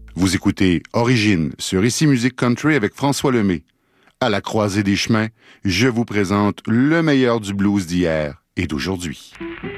Vous écoutez Origine sur Ici Musique Country avec François Lemay. À la croisée des chemins, je vous présente le meilleur du blues d'hier et d'aujourd'hui.